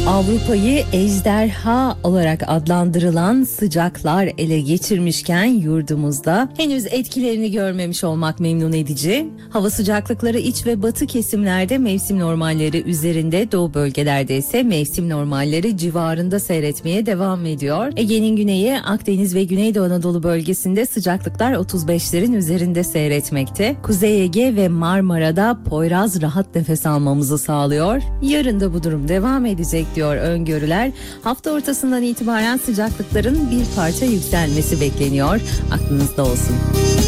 Avrupa'yı ejderha olarak adlandırılan sıcaklar ele geçirmişken yurdumuzda henüz etkilerini görmemiş olmak memnun edici. Hava sıcaklıkları iç ve batı kesimlerde mevsim normalleri üzerinde, doğu bölgelerde ise mevsim normalleri civarında seyretmeye devam ediyor. Ege'nin güneyi, Akdeniz ve Güneydoğu Anadolu bölgesinde sıcaklıklar 35'lerin üzerinde seyretmekte. Kuzey Ege ve Marmara'da Poyraz rahat nefes almamızı sağlıyor. Yarın da bu durum devam edecek diyor öngörüler. Hafta ortasından itibaren sıcaklıkların bir parça yükselmesi bekleniyor. Aklınızda olsun.